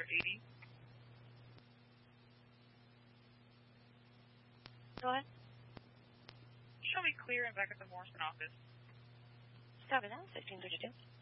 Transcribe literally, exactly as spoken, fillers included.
eighty. Go ahead. Show me clear and back at the Morrison office. Copy that. fifteen thirty-two.